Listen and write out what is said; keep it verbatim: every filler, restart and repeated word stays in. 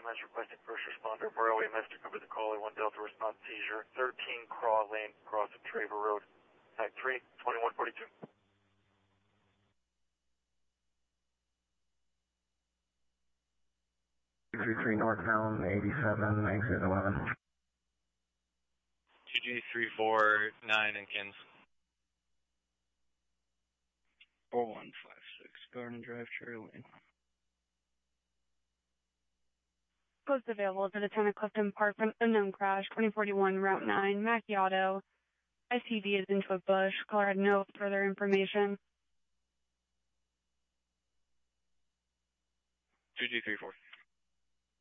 M S requesting first responder. Borough E M S to cover the call. one Delta response seizure. thirteen Craw Lane, across of Traver Road. Type three, twenty-one forty-two. two three three northbound, eighty-seven, exit eleven. two G three four nine in Kins. four one five six, Garden Drive, Cherry Lane. Post available to the ten of Clifton Park from unknown crash, twenty forty-one Route nine, Mackie Auto. S U V is into a bush. Caller had no further information. two G three four.